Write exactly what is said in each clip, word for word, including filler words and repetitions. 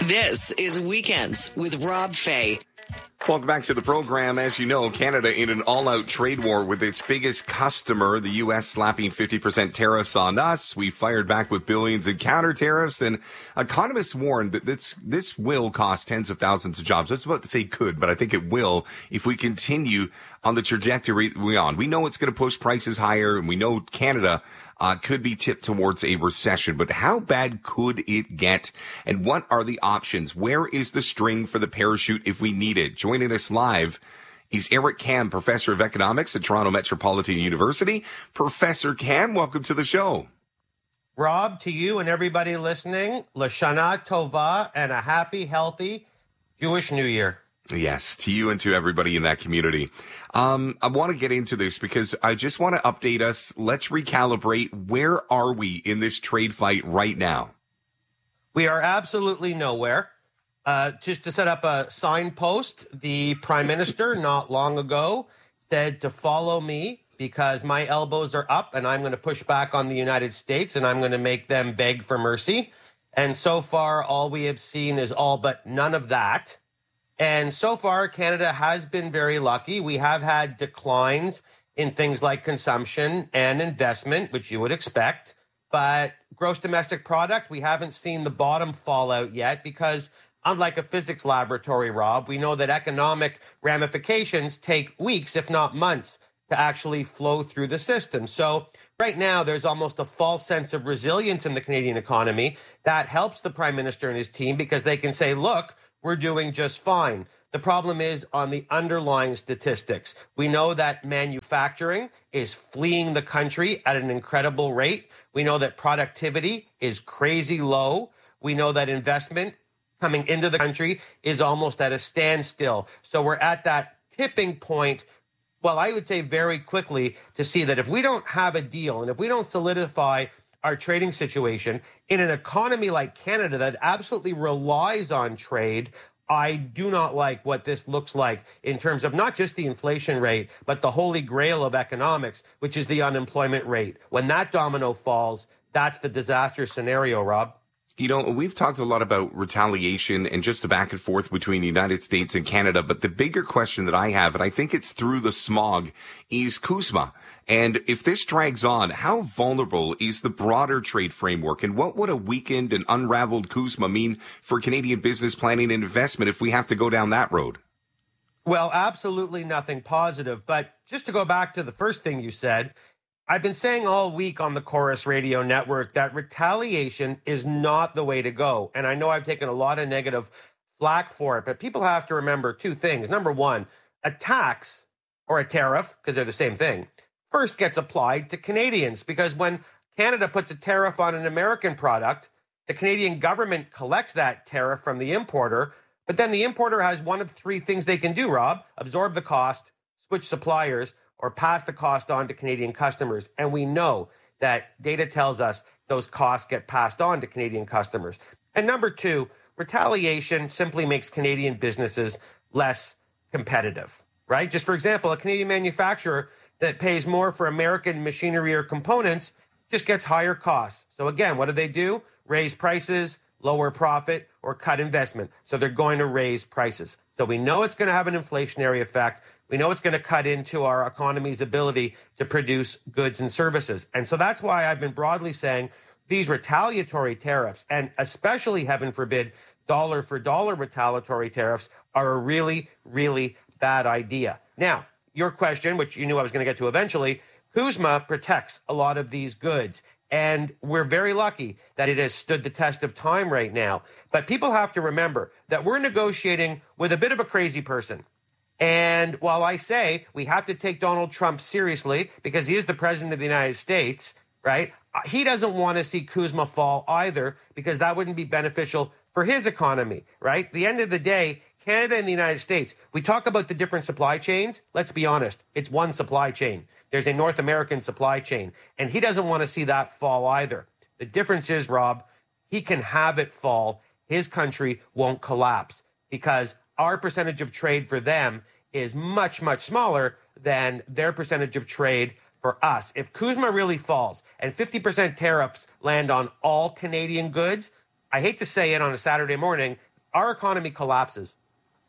This is Weekends with Rob Fay. Welcome back to the program. As you know, Canada in an all-out trade war with its biggest customer, the U S slapping fifty percent tariffs on us. We fired back with billions in counter tariffs, and economists warned that this this will cost tens of thousands of jobs. I was about to say could, but I think it will if we continue on the trajectory we're on. We know it's going to push prices higher, and we know Canada Uh, could be tipped towards a recession, but how bad could it get? And what are the options? Where is the string for the parachute if we need it? Joining us live is Eric Kam, professor of economics at Toronto Metropolitan University. Professor Kam, welcome to the show. Rob, to you and everybody listening, Lashana Tova and a happy, healthy Jewish New Year. Yes, to you and to everybody in that community. Um, I want to get into this because I just want to update us. Let's recalibrate. Where are we in this trade fight right now? We are absolutely nowhere. Uh, just to set up a signpost, the prime minister not long ago said to follow me because my elbows are up and I'm going to push back on the United States and I'm going to make them beg for mercy. And so far, all we have seen is all but none of that. And so far, Canada has been very lucky. We have had declines in things like consumption and investment, which you would expect. But gross domestic product, we haven't seen the bottom fall out yet because unlike a physics laboratory, Rob, we know that economic ramifications take weeks, if not months, to actually flow through the system. So right now, there's almost a false sense of resilience in the Canadian economy. That helps the Prime Minister and his team because they can say, look, we're doing just fine. The problem is on the underlying statistics. We know that manufacturing is fleeing the country at an incredible rate. We know that productivity is crazy low. We know that investment coming into the country is almost at a standstill. So we're at that tipping point, well, I would say very quickly, to see that if we don't have a deal and if we don't solidify our trading situation in an economy like Canada that absolutely relies on trade, I do not like what this looks like in terms of not just the inflation rate, but the holy grail of economics, which is the unemployment rate. When that domino falls, that's the disaster scenario, Rob. You know, we've talked a lot about retaliation and just the back and forth between the United States and Canada. But the bigger question that I have, and I think it's through the smog, is CUSMA. And if this drags on, how vulnerable is the broader trade framework? And what would a weakened and unraveled CUSMA mean for Canadian business planning and investment if we have to go down that road? Well, absolutely nothing positive. But just to go back to the first thing you said, I've been saying all week on the Chorus Radio Network that retaliation is not the way to go. And I know I've taken a lot of negative flack for it, but people have to remember two things. Number one, a tax or a tariff, because they're the same thing, first gets applied to Canadians, because when Canada puts a tariff on an American product, the Canadian government collects that tariff from the importer, but then the importer has one of three things they can do, Rob: absorb the cost, switch suppliers, or pass the cost on to Canadian customers. And we know that data tells us those costs get passed on to Canadian customers. And number two, retaliation simply makes Canadian businesses less competitive, right? Just for example, a Canadian manufacturer that pays more for American machinery or components just gets higher costs. So again, what do they do? Raise prices, lower profit, or cut investment. So they're going to raise prices. So we know it's going to have an inflationary effect. We know it's going to cut into our economy's ability to produce goods and services. And so that's why I've been broadly saying these retaliatory tariffs, and especially, heaven forbid, dollar for dollar retaliatory tariffs, are a really, really bad idea. Now, your question, which you knew I was going to get to eventually, CUSMA protects a lot of these goods. And we're very lucky that it has stood the test of time right now. But people have to remember that we're negotiating with a bit of a crazy person. And while I say we have to take Donald Trump seriously because he is the president of the United States, right? He doesn't want to see CUSMA fall either because that wouldn't be beneficial for his economy, right? At the end of the day, Canada and the United States, we talk about the different supply chains. Let's be honest, it's one supply chain. There's a North American supply chain, and he doesn't want to see that fall either. The difference is, Rob, he can have it fall. His country won't collapse because our percentage of trade for them is much, much smaller than their percentage of trade for us. If CUSMA really falls and fifty percent tariffs land on all Canadian goods, I hate to say it on a Saturday morning, our economy collapses.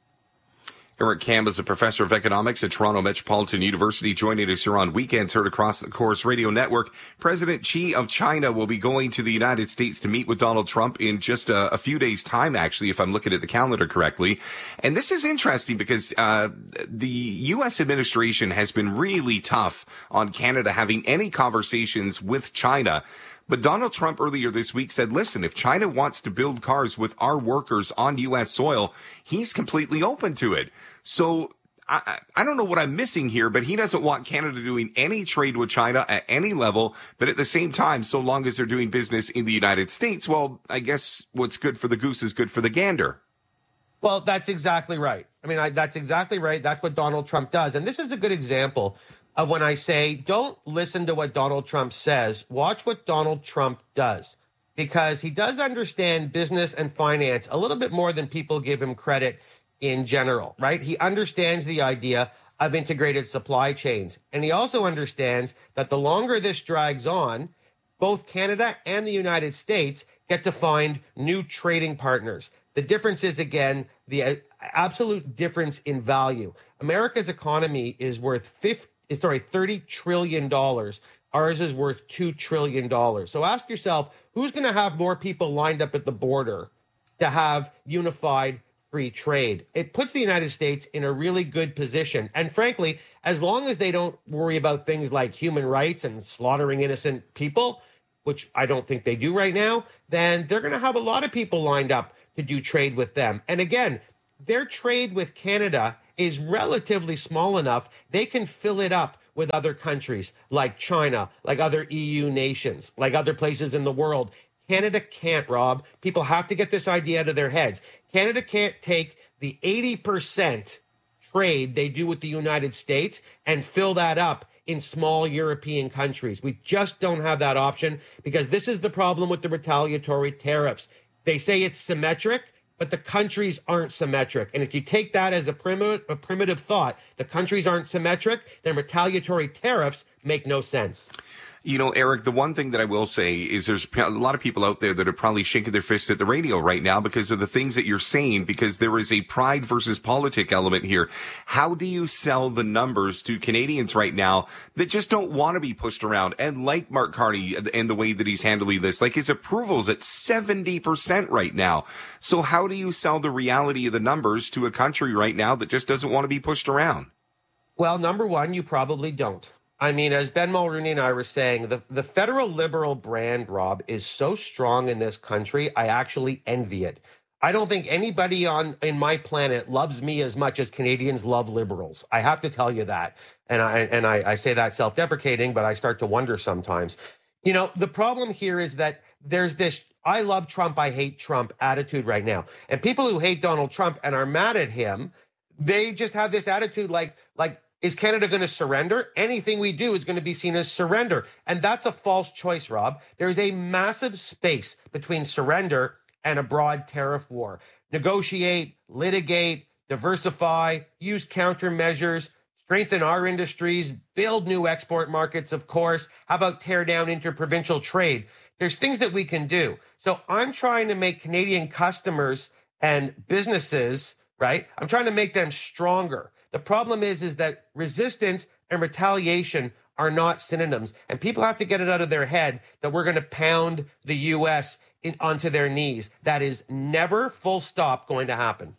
Eric Kam is a professor of economics at Toronto Metropolitan University, joining us here on Weekends, heard across the Corus Radio Network. President Xi of China will be going to the United States to meet with Donald Trump in just a, a few days' time, actually, if I'm looking at the calendar correctly. And this is interesting because uh the U S administration has been really tough on Canada having any conversations with China. But Donald Trump earlier this week said, listen, if China wants to build cars with our workers on U S soil, he's completely open to it. So I, I don't know what I'm missing here, but he doesn't want Canada doing any trade with China at any level. But at the same time, so long as they're doing business in the United States, well, I guess what's good for the goose is good for the gander. Well, that's exactly right. I mean, I, that's exactly right. That's what Donald Trump does. And this is a good example of when I say, don't listen to what Donald Trump says, watch what Donald Trump does, because he does understand business and finance a little bit more than people give him credit in general, right? He understands the idea of integrated supply chains. And he also understands that the longer this drags on, both Canada and the United States get to find new trading partners. The difference is, again, the absolute difference in value. America's economy is worth fifty sorry, thirty trillion dollars. Ours is worth two trillion dollars. So ask yourself, who's going to have more people lined up at the border to have unified free trade? It puts the United States in a really good position. And frankly, as long as they don't worry about things like human rights and slaughtering innocent people, which I don't think they do right now, then they're going to have a lot of people lined up to do trade with them. And again, their trade with Canada is relatively small enough, they can fill it up with other countries like China, like other E U nations, like other places in the world. Canada can't, Rob. People have to get this idea out of their heads. Canada can't take the eighty percent trade they do with the United States and fill that up in small European countries. We just don't have that option, because this is the problem with the retaliatory tariffs. They say it's symmetric, but the countries aren't symmetric. And if you take that as a primitive, a primitive thought, the countries aren't symmetric, then retaliatory tariffs make no sense. You know, Eric, the one thing that I will say is there's a lot of people out there that are probably shaking their fists at the radio right now because of the things that you're saying, because there is a pride versus politic element here. How do you sell the numbers to Canadians right now that just don't want to be pushed around? And like Mark Carney and the way that he's handling this, like his approval's at seventy percent right now. So how do you sell the reality of the numbers to a country right now that just doesn't want to be pushed around? Well, number one, you probably don't. I mean, as Ben Mulrooney and I were saying, the, the federal liberal brand, Rob, is so strong in this country, I actually envy it. I don't think anybody on in my planet loves me as much as Canadians love liberals. I have to tell you that. And I and I, I say that self-deprecating, but I start to wonder sometimes. You know, the problem here is that there's this I love Trump, I hate Trump attitude right now. And people who hate Donald Trump and are mad at him, they just have this attitude like, like, is Canada going to surrender? Anything we do is going to be seen as surrender. And that's a false choice, Rob. There is a massive space between surrender and a broad tariff war. Negotiate, litigate, diversify, use countermeasures, strengthen our industries, build new export markets, of course. How about tear down interprovincial trade? There's things that we can do. So I'm trying to make Canadian customers and businesses, right? I'm trying to make them stronger. The problem is, is that resistance and retaliation are not synonyms. And people have to get it out of their head that we're going to pound the U S in, onto their knees. That is never, full stop, going to happen.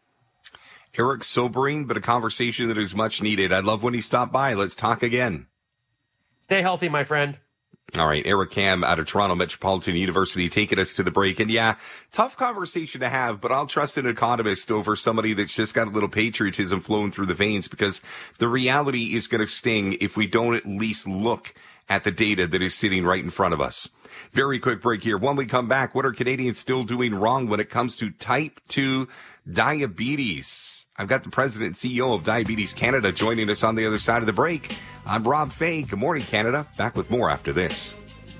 Eric, sobering, but a conversation that is much needed. I love when he stopped by. Let's talk again. Stay healthy, my friend. All right, Eric Kam out of Toronto Metropolitan University taking us to the break. And yeah, tough conversation to have, but I'll trust an economist over somebody that's just got a little patriotism flowing through the veins, because the reality is going to sting if we don't at least look at the data that is sitting right in front of us. Very quick break here. When we come back, what are Canadians still doing wrong when it comes to type two diabetes? I've got the president and C E O of Diabetes Canada joining us on the other side of the break. I'm Rob Fay. Good morning, Canada. Back with more after this.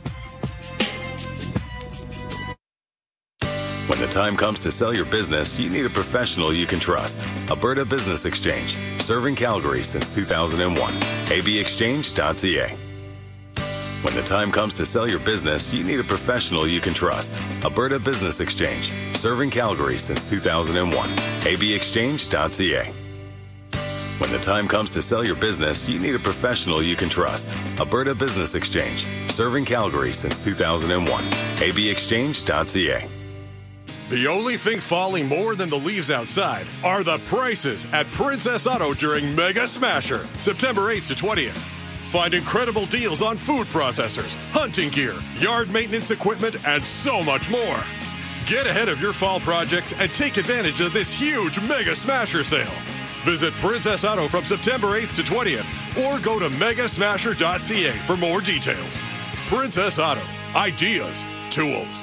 When the time comes to sell your business, you need a professional you can trust. Alberta Business Exchange, serving Calgary since two thousand one. a b exchange dot c a. When the time comes to sell your business, you need a professional you can trust. Alberta Business Exchange, serving Calgary since two thousand one. a b exchange dot c a. When the time comes to sell your business, you need a professional you can trust. Alberta Business Exchange, serving Calgary since two thousand one. a b exchange dot c a. The only thing falling more than the leaves outside are the prices at Princess Auto during Mega Smasher, September eighth to twentieth. Find incredible deals on food processors, hunting gear, yard maintenance equipment, and so much more. Get ahead of your fall projects and take advantage of this huge Mega Smasher sale. Visit Princess Auto from September eighth to twentieth or go to mega smasher dot c a for more details. Princess Auto. Ideas. Tools.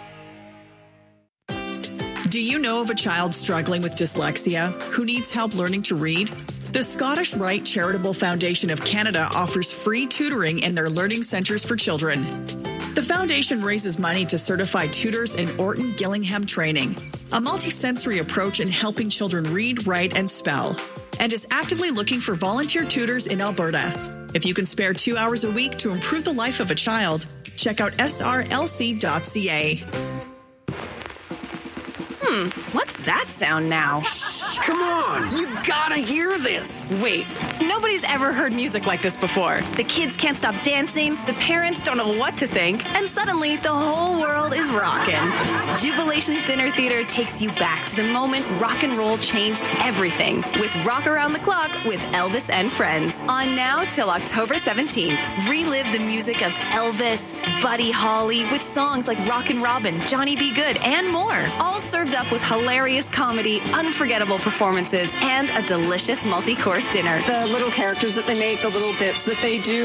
Do you know of a child struggling with dyslexia who needs help learning to read? The Scottish Rite Charitable Foundation of Canada offers free tutoring in their learning centres for children. The foundation raises money to certify tutors in Orton Gillingham training, a multisensory approach in helping children read, write, and spell, and is actively looking for volunteer tutors in Alberta. If you can spare two hours a week to improve the life of a child, check out s r l c dot c a. Hmm, what's that sound now? Come on, you gotta hear this. Wait, nobody's ever heard music like this before. The kids can't stop dancing, the parents don't know what to think, and suddenly the whole world is rocking. Jubilation's Dinner Theater takes you back to the moment rock and roll changed everything with Rock Around the Clock with Elvis and Friends. On now till October seventeenth. Relive the music of Elvis, Buddy Holly with songs like Rockin' Robin, Johnny B. Good, and more. All served up with hilarious comedy, unforgettable performances, and a delicious multi-course dinner. The little characters that they make, the little bits that they do,